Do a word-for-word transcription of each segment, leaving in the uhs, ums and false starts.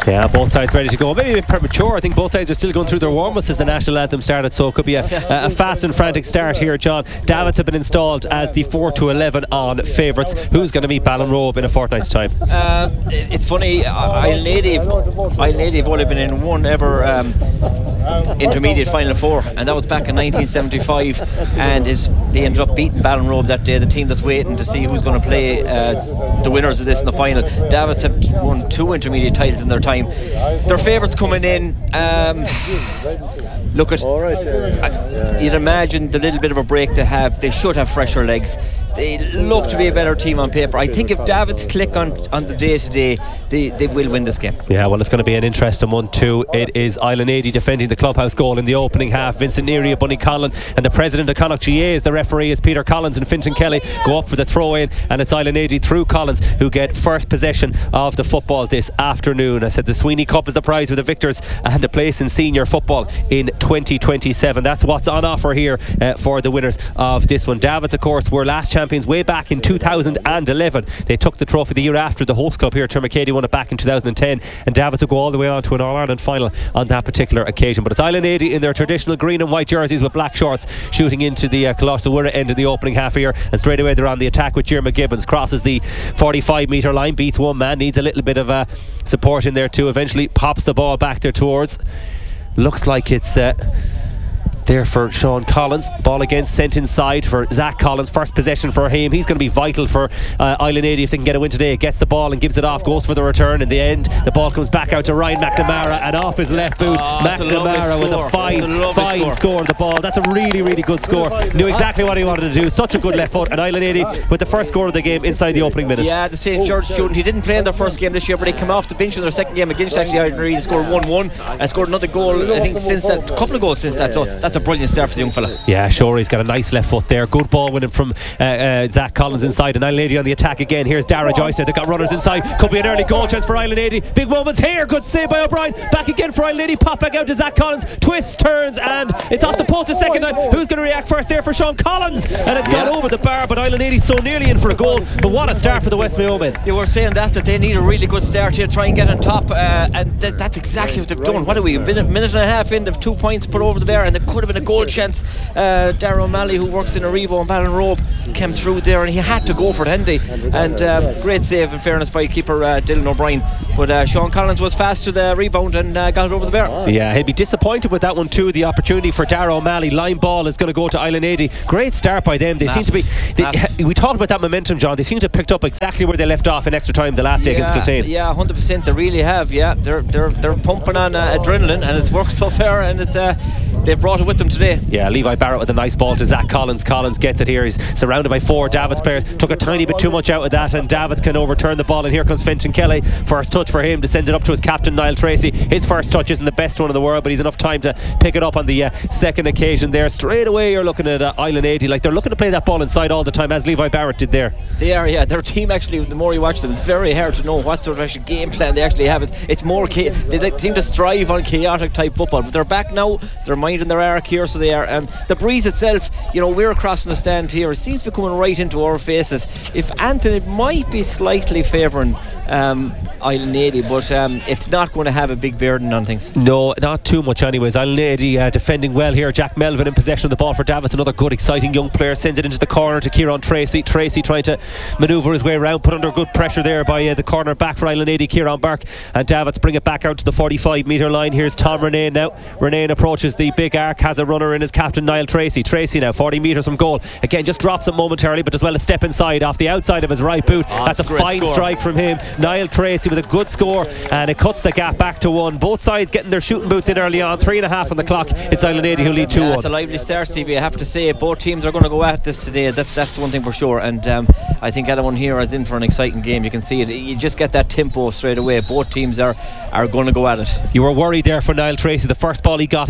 Yeah, both sides ready to go. Maybe a bit premature. I think both sides are still going through their warm-ups as the national anthem started, so it could be a, a fast and frantic start here, John. Davids have been installed as the four to eleven on favourites. Who's going to meet Ballinrobe in a fortnight's time? Uh, it's funny, Isle Native Isle Native have only been in one ever um, intermediate final four, and that was back in nineteen seventy-five, and is they ended up beating Ballinrobe that day, the team that's waiting to see who's going to play uh, the winners of this in the final. Davids have won two intermediate titles in their time. Their favourites coming in, um, look at uh, you'd imagine the little bit of a break they have. They should have fresher legs. They look to be a better team on paper. I think if Davids click on on the day to day, they they will win this game. Yeah, well, it's going to be an interesting one too. It is Isle Native defending the clubhouse goal in the opening half. Vincent Neary of Bunnyconlon, and the president of Connacht G A A is the referee, is Peter Collins, and Fintan Kelly go up for the throw in, and it's Isle Native through Collins who get first possession of the football this afternoon. I said the Sweeney Cup is the prize for the victors and a place in senior football in twenty twenty-seven. That's what's on offer here uh, for the winners of this one. Davids, of course, were last champions way back in two thousand eleven. They took the trophy the year after. The host club here, Termacady, won it back in two thousand ten, and Davids will go all the way on to an All-Ireland final on that particular occasion. But it's Isle Native in their traditional green and white jerseys with black shorts shooting into the uh, Colossal Wirra end of the opening half here, and straight away they're on the attack with Jeremy Gibbons. Crosses the forty-five metre line, beats one man, needs a little bit of uh, support in there too. Eventually pops the ball back there towards, looks like it's uh, there for Sean Collins. Ball again sent inside for Zach Collins. First possession for him. He's going to be vital for uh, Isle Native if they can get a win today. Gets the ball and gives it off, goes for the return. In the end, the ball comes back out to Ryan McNamara, and off his left boot, oh, McNamara a with a fine, a fine score. score on the ball. That's a really, really good score. Knew exactly what he wanted to do. Such a good left foot. And Isle Native with the first score of the game inside the opening minute. Yeah, the Saint George student. He didn't play in their first game this year, but they came off the bench in their second game against actually Isle Native, scored one one and scored another goal, I think, since that, a couple of goals since that. So that's a brilliant start for the young fella. Yeah, sure, he's got a nice left foot there. Good ball winning from uh, uh, Zach Collins inside, and Isle Native on the attack again. Here's Dara Joyce. They've got runners inside. Could be an early goal chance for Isle Native. Big moments here. Good save by O'Brien. Back again for Isle Native. Pop back out to Zach Collins. Twists, turns, and it's off the post a second time. Who's going to react first there for Sean Collins? And it's gone yeah. over the bar, but Isle Native so nearly in for a goal. But what a start for the West Mayo men. You were saying that, that they need a really good start here, try and get on top, uh, and th- that's exactly what they've done. What are we, a minute, minute and a half in, they've two points put over the bar, and there could have been a goal chance. uh, Darren O'Malley, who works in Arivo and Ballinrobe, came through there, and he had to go for it, hadn't he? And um, great save in fairness by keeper uh, Dylan O'Brien, but uh, Sean Collins was fast to the rebound and uh, got it over the bar. Yeah, he'd be disappointed with that one too. The opportunity for Darren O'Malley, line ball is going to go to Isle Native. Great start by them. They Massive. seem to be they, we talked about that momentum, John. They seem to have picked up exactly where they left off in extra time the last day yeah, against Kiltane. Yeah, one hundred percent they really have. Yeah, they're they're they're pumping on uh, adrenaline, and it's worked so far, and it's uh, they've brought it with them today. Yeah, Levi Barrett with a nice ball to Zach Collins. Collins gets it here. He's surrounded by four Davids players. Took a tiny bit too much out of that, and Davids can overturn the ball, and here comes Fintan Kelly. First touch for him to send it up to his captain Niall Tracy. His first touch isn't the best one in the world, but he's enough time to pick it up on the uh, second occasion there. Straight away you're looking at uh, Isle Native, like they're looking to play that ball inside all the time, as Levi Barrett did there. They are, yeah. Their team actually, the more you watch them, it's very hard to know what sort of actual game plan they actually have. It's, it's more cha- they like, seem to strive on chaotic type football, but they're back now. They're minding their arc here, so they are. And the breeze itself, you know, we're crossing the stand here. It seems to be coming right into our faces. If Anthony might be slightly favouring um, Isle Native, but um, it's not going to have a big burden on things. No, not too much anyways. Isle Native uh, defending well here. Jack Melvin in possession of the ball for Davids. Another good exciting young player, sends it into the corner to Kieran Tracy. Tracy trying to manoeuvre his way around, put under good pressure there by uh, the corner back for Isle Native, Kieran Burke, and Davids bring it back out to the forty-five metre line. Here's Tom Renane now. Renane approaches the big arc, has a runner in his captain Niall Tracy. Tracy now forty metres from goal, again just drops it momentarily, but as well as step inside off the outside of his right boot. Oh, that's, that's a, a fine score. strike from him. Niall Tracy with a good score, and it cuts the gap back to one. Both sides getting their shooting boots in early on. Three and a half on the clock. It's Isle Native who lead two one. Yeah, it's a lively start, Stevie. I have to say both teams are going to go at this today. That, that's one thing for sure, and um, I think anyone here is in for an exciting game. You can see it. You just get that tempo straight away. Both teams are are going to go at it. You were worried there for Niall Tracy. The first ball he got, he dropped. The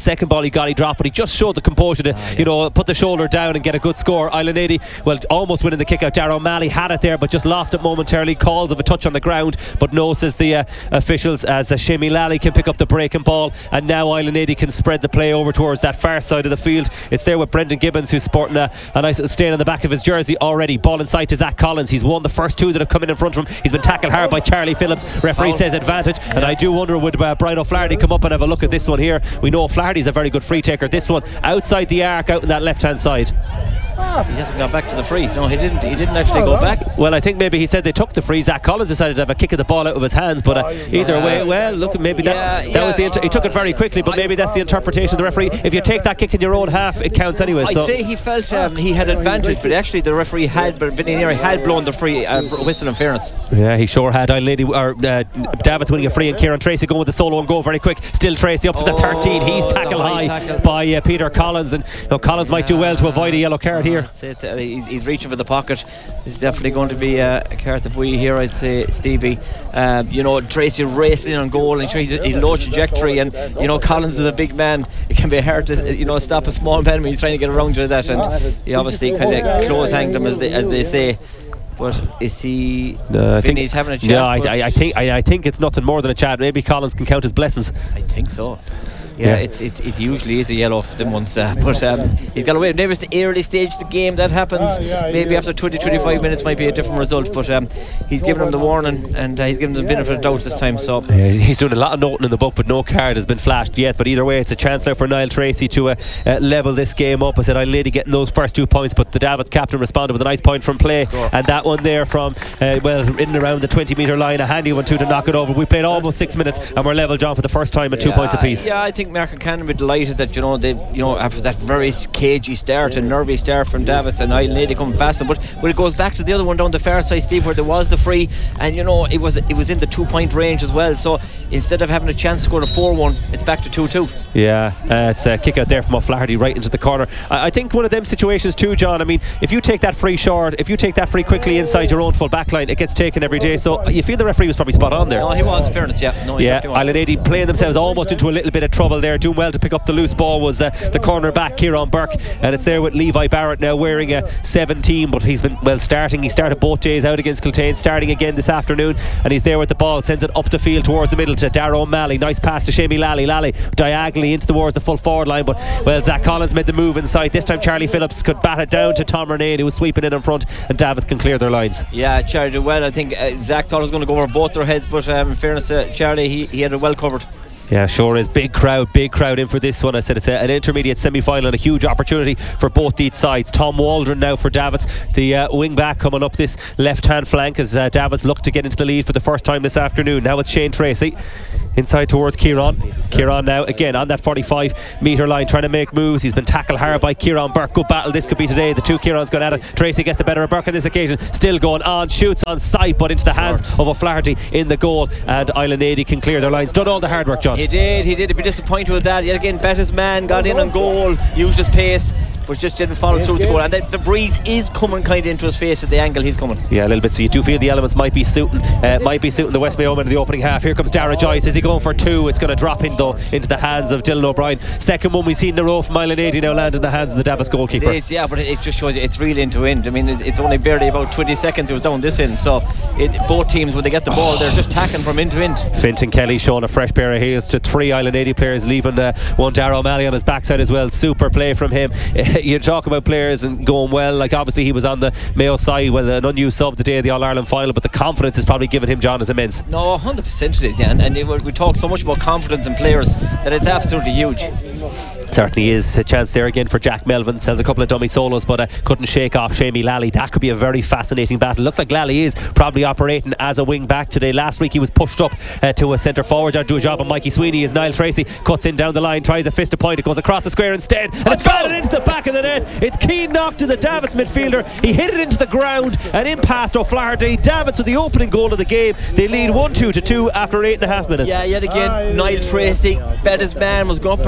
second ball he got, he dropped, but he just showed the composure to, ah, yeah. you know, put the shoulder down and get a good score. Island eighty, well, almost winning the kick out. Darragh O'Malley had it there, but just lost it momentarily. Calls of a touch on the ground, but no, says the uh, officials, as uh, Seamie Lally can pick up the breaking ball, and now Island eighty can spread the play over towards that far side of the field. It's there with Brendan Gibbons, who's sporting a, a nice little stain on the back of his jersey already. Ball inside to Zach Collins. He's won the first two that have come in in front of him. He's been tackled hard by Charlie Phillips. Referee oh. says advantage, yeah. and I do wonder, would uh, Brian O'Flaherty come up and have a look at this one here? We know O'Flaherty's a very good free taker. This one outside the arc, out in that left hand side. He hasn't gone back to the free. No, he didn't. He didn't actually go back. Well, I think maybe he said they took the free. Zach Collins decided to have a kick of the ball out of his hands, but uh, either yeah. way, well, look, maybe that, yeah, that yeah. was the inter- he took it very quickly, but maybe that's the interpretation of the referee. If you take that kick in your own half, it counts anyway. I'd so. say he felt um, he had advantage, but actually the referee had, but Vinny Neary had blown the free uh, whistle. In fairness, yeah, he sure had. Island Lady or uh, Davids winning a free, and Kieran Tracy going with the solo and go very quick. Still Tracy up to the thirteen. He's tackled high, high tackle. by uh, Peter Collins, and you know, Collins yeah. might do well to avoid a yellow card here. It, uh, he's, he's reaching for the pocket. It's definitely going to be uh, a card to buoy here, I'd say, Stevie. Um, you know, Tracy racing on goal, and he's a low trajectory, and you know, Collins is a big man. It can be hard to you know stop a small man when he's trying to get around you that, and he obviously kind of close hanged him, as they, as they say. But is he? Uh, I think he's having a chat. Yeah, I, I, I think I, I think it's nothing more than a chat. Maybe Collins can count his blessings. I think so. Yeah, yeah. It's, it's it usually is a yellow for them once, uh, but um, he's got away. Maybe it's the early stage of the game that happens. Yeah, yeah, maybe yeah. after twenty to twenty-five minutes might be a different result. But um, he's given him the warning, and uh, he's given him the benefit of doubt this time. So yeah, he's doing a lot of noting in the book, but no card has been flashed yet. But either way, it's a chance now for Niall Tracy to uh, uh, level this game up. I said Island Lady getting those first two points, but the Davitt captain responded with a nice point from play, Score. and that one there from uh, well in and around the twenty metre line, a handy one too to knock it over. We played almost six minutes, and we're level, John, for the first time at yeah, two points apiece. Yeah, I think Mark and Cannon would delighted that you know they you know after that very cagey start and nervy start from Davids and Island Lady coming faster, but but it goes back to the other one down the far side, Steve, where there was the free, and you know it was it was in the two point range as well. So instead of having a chance to score a four one, it's back to two two. Yeah, uh, it's a kick out there from O'Flaherty right into the corner. I, I think one of them situations too, John. I mean, if you take that free short, if you take that free quickly inside your own full back line, it gets taken every day. So you feel the referee was probably spot on there. No, he was. Fairness, yeah. No, he yeah, Island Lady playing themselves almost into a little bit of trouble there, doing well to pick up the loose ball was uh, the corner back Kieran Burke, and it's there with Levi Barrett now wearing a seventeen, but he's been well starting. He started both days out against Kiltane, starting again this afternoon, and he's there with the ball, sends it up the field towards the middle to Darragh O'Malley. Nice pass to Seamie Lally. Lally diagonally into towards the full forward line, but well, Zach Collins made the move inside. This time Charlie Phillips could bat it down to Tom Renane, who was sweeping in in front, and Davitt can clear their lines. Yeah, Charlie did well. I think uh, Zach thought it was going to go over both their heads, but um, in fairness to Charlie, he, he had it well covered. Yeah, sure is. Big crowd, big crowd in for this one. I said it's a, an intermediate semi-final and a huge opportunity for both these sides. Tom Waldron now for Davids, the uh, wing back coming up this left-hand flank as uh, Davids look to get into the lead for the first time this afternoon. Now it's Shane Tracy inside towards Kieran. Kieran now again on that forty-five metre line trying to make moves. He's been tackled hard by Kieran Burke. Good battle this could be today. The two Kieran's gone at it. Tracy gets the better of Burke on this occasion. Still going on, shoots on sight, but into the hands of O'Flaherty in the goal, and Island eighty can clear their lines. Done all the hard work, John. He did, he did. He'd be disappointed with that. Yet again, bet his man, got in on goal, used his pace, but just didn't follow through the goal. And the, the breeze is coming kind of into his face at the angle he's coming. Yeah, a little bit. So you do feel the elements might be suiting, uh, might be suiting the West Mayo men in the opening half. Here comes Dara Joyce. Is he going for two? It's going to drop in though into the hands of Dylan O'Brien. Second one we've seen in a row from Island eighty now land in the hands of the Davids goalkeeper. It is, yeah, but it just shows you it's really end to end. I mean, it's only barely about twenty seconds it was down this end. So it, both teams, when they get the ball, they're just tacking from end to end. Fintan Kelly showing a fresh pair of heels to three Island eighty players, leaving uh, one Darragh O'Malley on his backside as well. Super play from him. You talk about players and going well, like obviously he was on the Mayo side, well, an unused sub the day of the All-Ireland final, but the confidence is probably given him, John, is immense. No, one hundred percent it is, yeah, and, and it, we talk so much about confidence in players that it's absolutely huge. Certainly is. A chance there again for Jack Melvin. Sells a couple of dummy solos, but uh, couldn't shake off Seamie Lally. That could be a very fascinating battle. Looks like Lally is probably operating as a wing back today. Last week he was pushed up uh, to a centre forward to do a job on Mikey Sweeney as Niall Tracy cuts in down the line, tries a fist to point. It goes across the square instead, and it's got it into the back of the net. It's keen knock to the Davids midfielder. He hit it into the ground and in past O'Flaherty. Davids with the opening goal of the game. They lead one two to two after eight and a half minutes. Yeah, yet again, Niall Tracy bet his man, was going up along the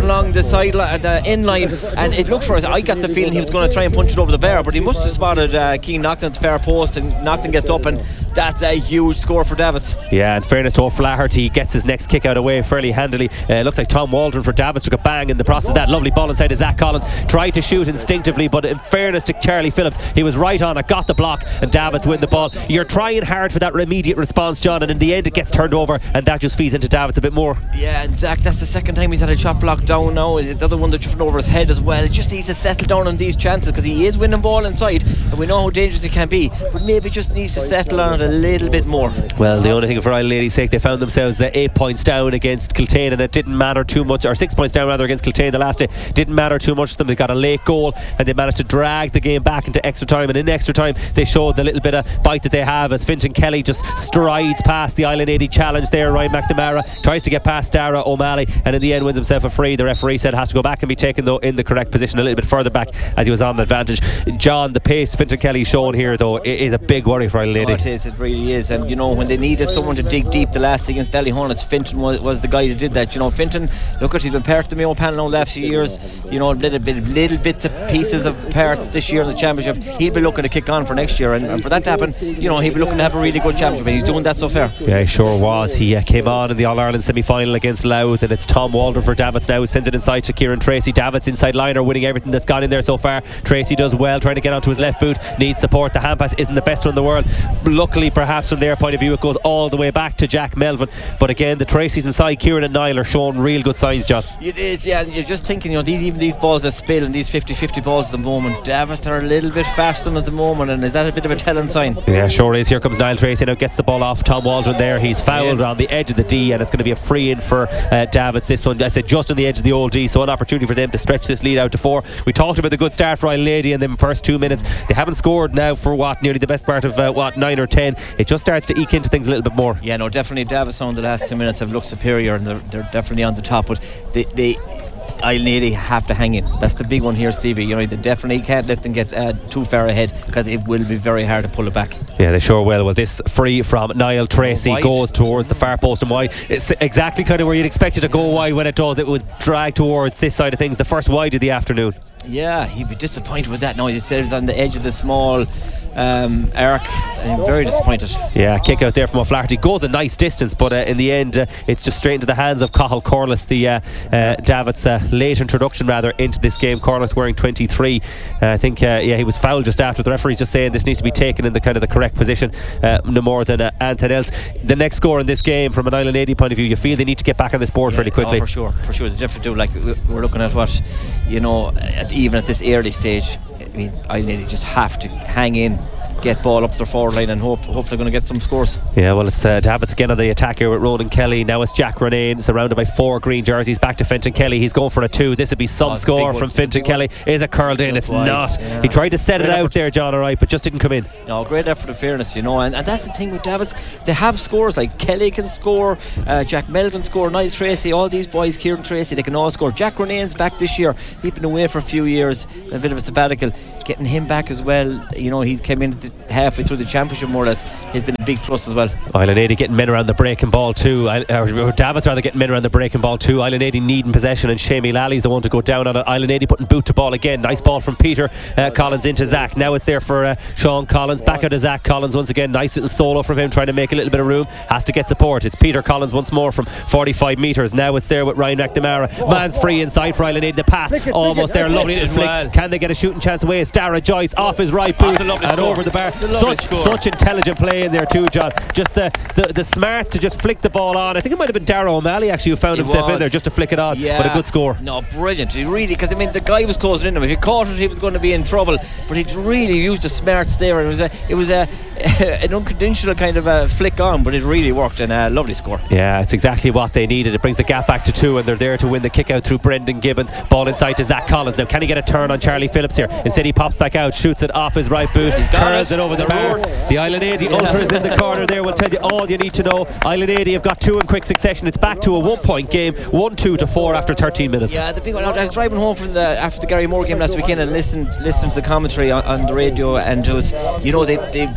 side li- the end line, and it looked for us. I got the feeling he was going to try and punch it over the bar, but he must have spotted uh, Keane Nocton at the far post, and Nocton gets up, and that's a huge score for Davids. Yeah, in fairness to O'Flaherty, gets his next kick out away fairly handily. Uh, looks like Tom Waldron for Davids took a bang in the process of that. Lovely ball inside to Zach Collins. Tried to shoot instinctively, but in fairness to Charlie Phillips, he was right on it, got the block, and Davids win the ball. You're trying hard for that immediate response, John, and in the end it gets turned over, and that just feeds into Davids a bit more. Yeah, and Zach, that's the second time he's had a shot block down now. The other one that just went over his head as well. It just needs to settle down on these chances, because he is winning ball inside, and we know how dangerous it can be, but maybe just needs to settle on it a little bit more. Well, the only thing for Island Lady's sake, they found themselves uh, eight points down against Kiltane, and it didn't matter too much, or six points down rather against Kiltane the last day. Didn't matter too much to them. They got a late goal, and they managed to drag the game back into extra time, and in extra time they showed the little bit of bite that they have, as Fintan Kelly just strides past the Island Lady challenge there. Ryan McNamara tries to get past Dara O'Malley, and in the end wins himself a free. The referee said has to go back and be taken though in the correct position a little bit further back, as he was on advantage. John, the pace Fintan Kelly shown here though is a big worry for Island Lady. Oh, it is, it really is. And you know, when they needed someone to dig deep the last against Ballyhonus, Fintan was, was the guy who did that. You know, Fintan, look at, he's been part of the Mayo panel now the last few years. You know, little bit, little bits of pieces of parts this year in the championship. He'll be looking to kick on for next year, and, and for that to happen, you know, he'll be looking to have a really good championship, and he's doing that so far. Yeah, he sure was. He uh, came on in the All-Ireland semi-final against Louth, and it's Tom Waldron for Davids now, sends it inside to Kieran Tracy. Davids inside liner, winning everything that's gone in there so far. Tracy does well, trying to get onto his left boot, needs support. The hand pass isn't the best one in the world. Luckily, perhaps from their point of view, it goes all the way back to Jack Melvin, but again the Tracy's inside, Kieran and Niall are showing real good signs, John. It is, yeah, and you're just thinking, you know, these even these balls that spill, and these fifty fifty balls at the moment, Davids are a little bit faster at the moment, and is that a bit of a telling sign? Yeah, sure is. Here comes Niall Tracy now, gets the ball off Tom Waldron there. He's fouled yeah. on the edge of the D, and it's going to be a free in for uh, Davids. This one, I said, just on the edge of the old D, so an opportunity for them to stretch this lead out to four. We talked about the good start for Island Lady in the first two minutes. They haven't scored now for what, nearly the best part of uh, what, nine or ten. It just starts to eke into things a little bit more. Yeah, no, definitely Davids on the last two minutes have looked superior, and they're, they're definitely on the top, but they, they Island Lady have to hang in. That's the big one here, Stevie. You know, they definitely can't let them get uh, too far ahead, because it will be very hard to pull it back. Yeah, they sure will. Well, this free from Niall Tracy oh, goes towards the far post and wide. It's exactly kind of where you'd expect it to go wide. When it does, it was dragged towards this side of things, the first wide of the afternoon. Yeah, he'd be disappointed with that. No, he said it's on the edge of the small um, arc, and I'm very disappointed. Yeah, kick out there from O'Flaherty, goes a nice distance, but uh, in the end uh, it's just straight into the hands of Cathal Corliss, the uh, uh, Davids uh, late introduction rather into this game. Corliss wearing twenty-three. uh, I think uh, yeah, he was fouled just after. The referee's just saying this needs to be taken in the kind of the correct position, uh, no more than uh, anything else. The next score in this game from an Island Lady point of view, you feel they need to get back on this board yeah, fairly quickly. Oh, for sure, for sure. They definitely do. Like, we're looking at what, you know, at, even at this early stage, I mean, Island Lady just have to hang in, get ball up their forward line, and hope hopefully going to get some scores. Yeah, well, it's uh, Davids again on the attack here with Ronan Kelly. Now it's Jack Renane surrounded by four green jerseys. Back to Fintan Kelly. He's going for a two. This would be some oh, score from Fintan Kelly. Is it curled in? It's wide. Not. Yeah. He tried to set great it out effort there, John, alright, but just didn't come in. No, great effort of fairness, you know, and, and that's the thing with Davids. They have scores, like Kelly can score, uh, Jack Melvin score, Niall Tracy, all these boys, Kieran Tracy, they can all score. Jack Renane's back this year. He's been away for a few years, a bit of a sabbatical. Getting him back as well, you know, he's came in halfway through the championship more or less, has been a big plus as well. Island Lady getting men around the breaking ball too, or Davids rather getting men around the breaking ball too. Island Lady needing possession, and Shamey Lally's the one to go down on it. Island Lady putting boot to ball again. Nice ball from Peter uh, Collins into Zach. Now it's there for uh, Sean Collins, back out to Zach Collins once again. Nice little solo from him, trying to make a little bit of room. Has to get support. It's Peter Collins once more from forty-five metres. Now it's there with Ryan McNamara. Man's free inside for Island Lady. The pass almost there, lovely little flick. Can they get a shooting chance away? It's Dara Joyce off his right boot and score. Over the bar. Such such intelligent play in there too, John. Just the, the the smarts to just flick the ball on. I think it might have been Dara O'Malley actually who found it himself was. in there just to flick it on. Yeah. But a good score. No, brilliant. He really, because I mean the guy was closing in him. If he caught it, he was going to be in trouble. But he really used the smarts there, and it was a it was a an unconventional kind of a flick on, but it really worked, and a lovely score. Yeah, it's exactly what they needed. It brings the gap back to two, and they're there to win the kick out through Brendan Gibbons. Ball inside to Zach Collins. Now can he get a turn on Charlie Phillips here? Instead he pops back out, shoots it off his right boot, curls it. it over the bar. The Island Lady yeah. Ultras in the corner there will tell you all you need to know. Island Lady have got two in quick succession. It's back to a one point game, one two to four after thirteen minutes. Yeah, the big one. I was driving home from the after the Gary Moore game last weekend and listened listened to the commentary on, on the radio, and it was, you know, they they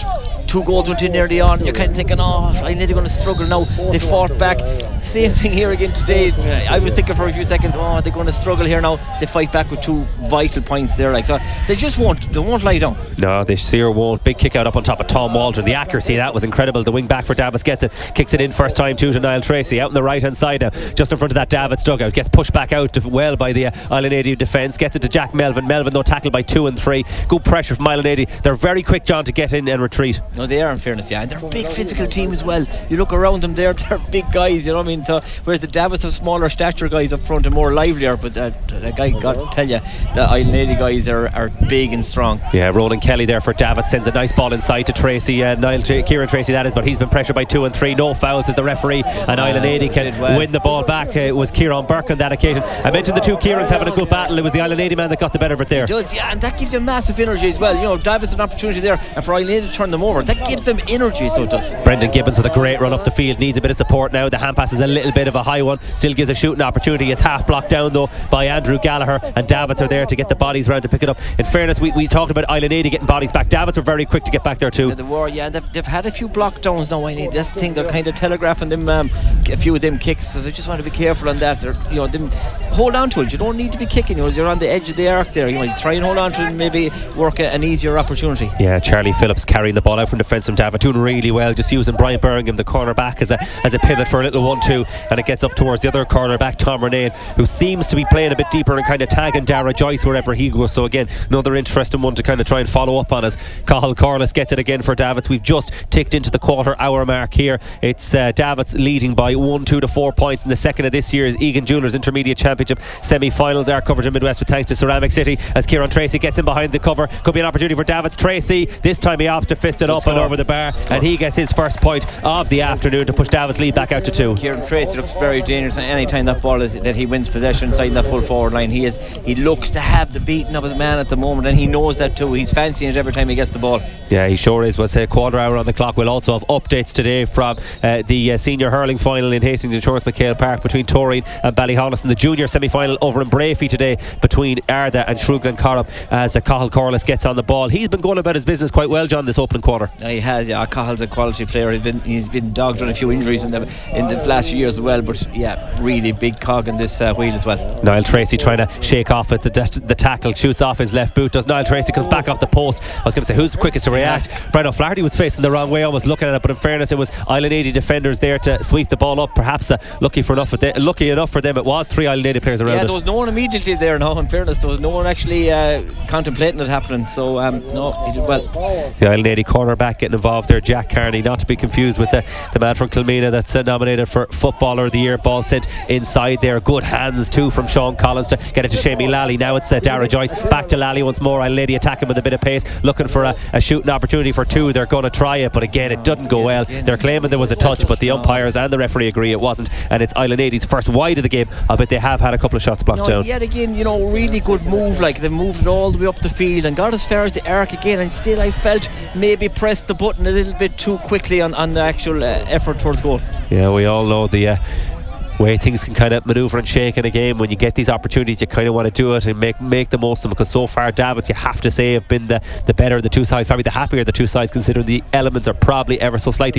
two goals went in early on. You're kind of thinking, oh, I know they're going to struggle now. They fought back. Same thing here again today. I was thinking for a few seconds, oh, they're going to struggle here now. They fight back with two vital points there. Like so, they just won't. They won't lie down. No, they sure won't. Big kick out up on top of Tom Waldron. The accuracy, that was incredible. The wing back for Davits gets it, kicks it in first time too to Niall Tracy out on the right hand side now, just in front of that Davits dugout. Gets pushed back out well by the uh, Island eighty defence. Gets it to Jack Melvin. Melvin though tackled by two and three. Good pressure from Island eighty. They're very quick, John, to get in and retreat. No, they are, in fairness, yeah, and they're a big physical team as well. You look around them, they're they're big guys, you know what I mean. So, whereas the Davits have smaller stature guys up front and more livelier, but uh, that guy got to tell you, the Island eighty guys are, are big and strong. Yeah, Ronan Kelly there for Davits sends a nice ball inside to Tracy, uh, Niall Tra- Kieran Tracy that is, but he's been pressured by two and three. No fouls as the referee, and Island eighty can well. win the ball back. Uh, it was Kieran Burke on that occasion. I mentioned the two Kierans having a good battle. It was the Island eighty man that got the better of it there. It does, yeah, and that gives them massive energy as well. You know, Davits an opportunity there, and for Island eighty to turn them over, that gives them energy, so it does. Brendan Gibbons with a great run up the field, needs a bit of support now. The hand pass is a little bit of a high one, still gives a shooting opportunity. It's half blocked down though by Andrew Gallagher, and Davits are there to get the bodies round to pick it up. In fairness, we, we talked about Island eighty getting bodies back. Davits were very quick to get back there too. Yeah, they were, yeah, they've, they've had a few block downs now. I need this thing, they're kind of telegraphing them um, a few of them kicks, so they just want to be careful on that. They're, you know, them, hold on to it. You don't need to be kicking. You know, you're on the edge of the arc there. You know, try and hold on to it and maybe work a, an easier opportunity. Yeah, Charlie Phillips carrying the ball out from defence from Davit, doing really well, just using Brian Birmingham, the corner back, as a as a pivot for a little one two, and it gets up towards the other corner back, Tom Renane, who seems to be playing a bit deeper and kind of tagging Dara Joyce wherever he goes. So again, another interesting one to kind of try and follow up on as Cathal Corliss gets it again for Davits. We've just ticked into the quarter hour mark here. It's uh, Davits leading by one two to four points in the second of this year's Egan Jewelers Intermediate Championship semi-finals. Our coverage in Midwest with thanks to Ceramic City as Kieran Tracy gets in behind the cover. Could be an opportunity for Davits. Tracy, this time he opts to fist it up and over the bar, and he gets his first point of the afternoon to push Davits lead back out to two. Kieran Tracy looks very dangerous any time that ball is that he wins possession inside that full forward line. He is he looks to have the beating of his man at the moment, and he knows that too. He's fancying it every time he gets the ball. Yeah, he sure is. We'll say a quarter hour on the clock. We'll also have updates today from uh, the uh, senior hurling final in Hastings Insurance McHale Park between Torreen and Ballyhollis, and the junior semi-final over in Brafey today between Arda and Shrewglen Corrup as uh, Cathal Corliss gets on the ball. He's been going about his business quite well, John, this opening quarter. Yeah, he has, yeah. Cahill's a quality player. He's been he's been dogged on a few injuries in the in the last few years as well, but yeah, really big cog in this uh, wheel as well. Niall Tracy trying to shake off at the, the, the tackle, shoots off his left boot. Does Niall Tracy, comes back off the post. I was going to say, who's the quickest to react? Yeah. Brian O'Flaherty was facing the wrong way, almost looking at it, but in fairness, it was Island eighty defenders there to sweep the ball up. Perhaps uh, lucky for enough, the, lucky enough for them, it was three Island eighty players around. Yeah, it. there was no one immediately there. No, in fairness, there was no one actually uh, contemplating it happening. So um, no, he did well. The Island eighty cornerback getting involved there, Jack Carney, not to be confused with the, the man from Kilmena that's uh, nominated for Footballer of the Year. Ball sent inside there, good hands too from Sean Collins to get it to Shamie Lally. Now it's uh, Dara Joyce back to Lally once more. Island eighty attacking with a bit of pace, looking for a, a shooting opportunity for two. They're going to try it, but again it doesn't go well. They're claiming there was a touch, but the umpires and the referee agree it wasn't, and it's Island eighty's first wide of the game. I bet they have had a couple of shots blocked no, down. Yet again, you know, really good move. Like they moved it all the way up the field and got as far as the arc again, and still I felt maybe pressed the button a little bit too quickly on, on the actual uh, effort towards goal. Yeah, we all know the uh, way things can kind of manoeuvre and shake in a game. When you get these opportunities, you kind of want to do it and make make the most of them, because so far Davits, you have to say, have been the, the better of the two sides, probably the happier of the two sides, considering the elements are probably ever so slightly